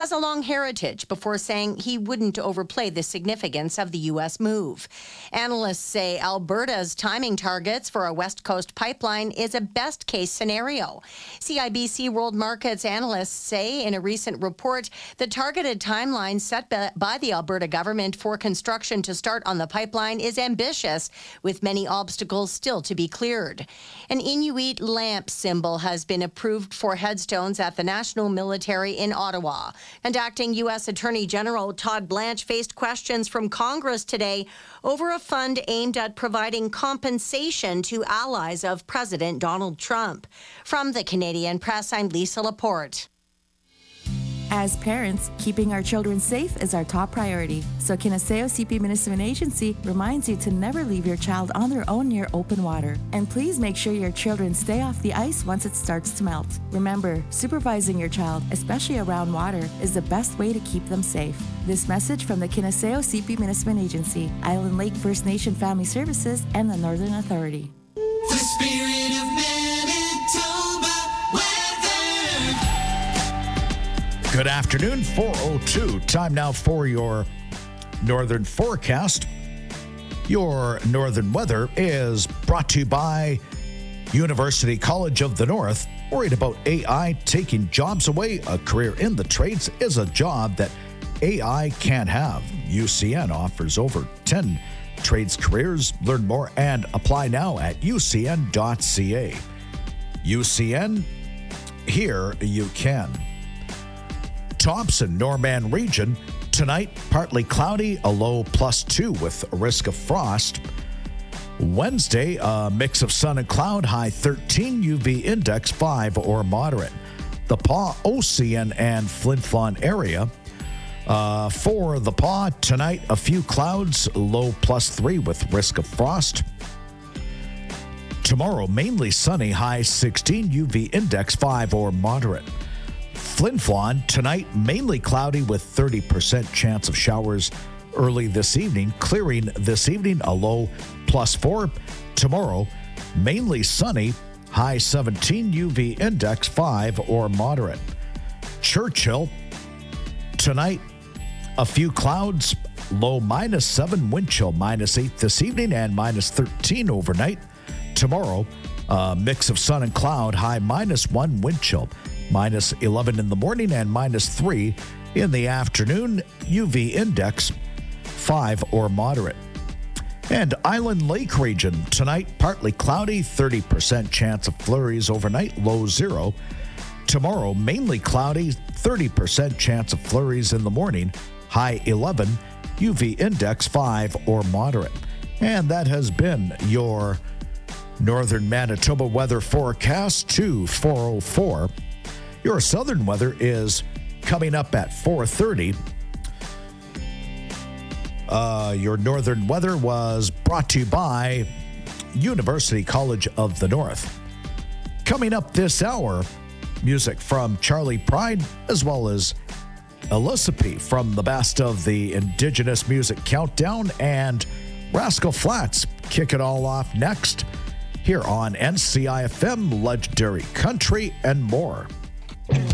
has a long heritage before saying he wouldn't overplay the significance of the U.S. move. Analysts say Alberta's timing targets for a West Coast pipeline is a best-case scenario. CIBC World Markets analysts say in a recent report the targeted timeline set by the Alberta government for construction to start on the pipeline is ambitious, with many obstacles still to be cleared. An Inuit lamp symbol has been approved for headstones at the National Military in Ottawa. And acting U.S. Attorney General Todd Blanche faced questions from Congress today over a fund aimed at providing compensation to allies of President Donald Trump. From the Canadian Press, I'm Lisa Laporte. As parents, keeping our children safe is our top priority. So Kinaseo CP Municipal Agency reminds you to never leave your child on their own near open water. And please make sure your children stay off the ice once it starts to melt. Remember, supervising your child, especially around water, is the best way to keep them safe. This message from the Kinaseo CP Municipal Agency, Island Lake First Nation Family Services, and the Northern Authority. The spirit of Manitoba weather. Good afternoon, 4:02. Time now for your northern forecast. Your northern weather is brought to you by University College of the North. Worried about AI taking jobs away? A career in the trades is a job that AI can't have. UCN offers over 10 trades careers. Learn more and apply now at ucn.ca. UCN, here you can. Thompson, Norman region. Tonight, partly cloudy, a low +2 with a risk of frost. Wednesday, a mix of sun and cloud, high 13, UV index 5 or moderate. The Pas, Ocean, and Flin Flon area. For the Pas, tonight, a few clouds, low +3 with risk of frost. Tomorrow, mainly sunny, high 16, UV index 5 or moderate. Flin Flon, tonight, mainly cloudy with 30% chance of showers early this evening. Clearing this evening, a low +4. Tomorrow, mainly sunny, high 17, UV index 5 or moderate. Churchill, tonight, a few clouds, low -7, wind chill -8 this evening and -13 overnight. Tomorrow, a mix of sun and cloud, high -1, wind chill -11 in the morning and -3 in the afternoon. UV index 5 or moderate. And Island Lake region, tonight partly cloudy, 30% chance of flurries overnight, low 0. Tomorrow mainly cloudy, 30% chance of flurries in the morning, high 11, UV index 5 or moderate. And that has been your Northern Manitoba weather forecast to 4:04. Your southern weather is coming up at 4:30. Your northern weather was brought to you by University College of the North. Coming up this hour, music from Charlie Pride, as well as Elizabeth from the best of the Indigenous Music Countdown, and Rascal Flatts kick it all off next here on NCIFM, Legendary Country, and more.